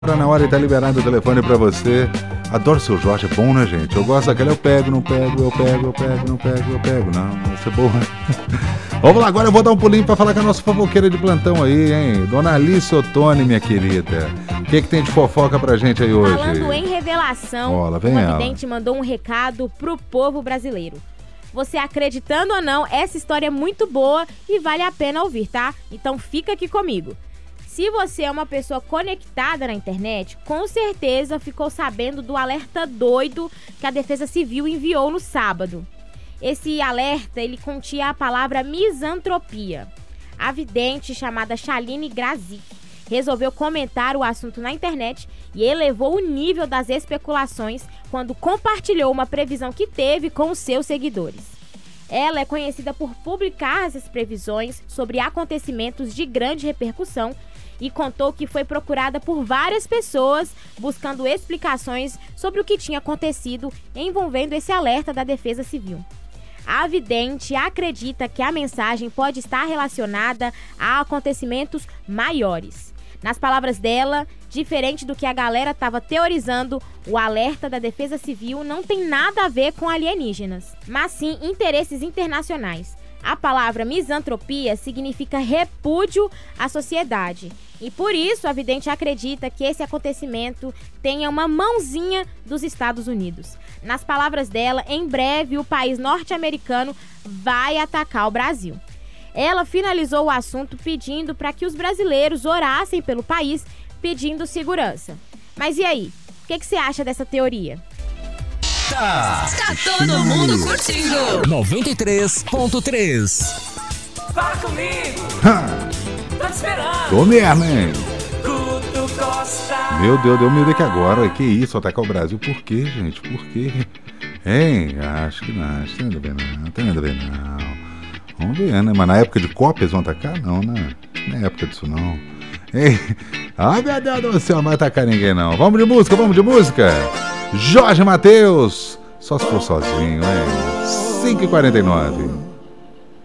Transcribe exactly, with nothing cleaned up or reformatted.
Na hora ele tá liberado o telefone pra você. Adoro o seu Jorge, é bom, né, gente? Eu gosto daquele eu pego, não pego, eu pego, eu pego, não pego, eu pego. Não, isso é bom, né? Vamos lá, agora eu vou dar um pulinho pra falar com a nossa fofoqueira de plantão aí, hein? Dona Alice Ottoni, minha querida. O que que tem de fofoca pra gente aí hoje? Falando em revelação, Olha, vem uma ela. vidente mandou um recado pro povo brasileiro. Você acreditando ou não, essa história é muito boa e vale a pena ouvir, tá? Então fica aqui comigo. Se você é uma pessoa conectada na internet, com certeza ficou sabendo do alerta doido que a Defesa Civil enviou no sábado. Esse alerta, ele continha a palavra misantropia. A vidente, chamada Chaline Grazik, resolveu comentar o assunto na internet e elevou o nível das especulações quando compartilhou uma previsão que teve com os seus seguidores. Ela é conhecida por publicar essas previsões sobre acontecimentos de grande repercussão e contou que foi procurada por várias pessoas buscando explicações sobre o que tinha acontecido envolvendo esse alerta da Defesa Civil. A vidente acredita que a mensagem pode estar relacionada a acontecimentos maiores. Nas palavras dela, diferente do que a galera estava teorizando, o alerta da Defesa Civil não tem nada a ver com alienígenas, mas sim interesses internacionais. A palavra misantropia significa repúdio à sociedade. E por isso a vidente acredita que esse acontecimento tenha uma mãozinha dos Estados Unidos. Nas palavras dela, em breve o país norte-americano vai atacar o Brasil. Ela finalizou o assunto pedindo para que os brasileiros orassem pelo país, pedindo segurança. Mas e aí? O que, que você acha dessa teoria? Tá, tá todo mundo curtindo. noventa e três ponto três. Fala comigo. Ha! Tô te esperando. Tô mesmo, hein? Guto Costa. Meu Deus, deu medo aqui agora. Que isso, atacar o Brasil? Por quê, gente? Por quê? Hein? Acho que não. Acho que não tem nada a ver, não. Não tem nada a ver, não. Vamos ver, né? Mas na época de Copa eles vão atacar? Não, né? Não é época disso, não. Ei! Ai, meu Deus do céu, não vai atacar ninguém, não. Vamos de música, vamos de música. Jorge Mateus. Só se for sozinho, hein? cinco e quarenta e nove.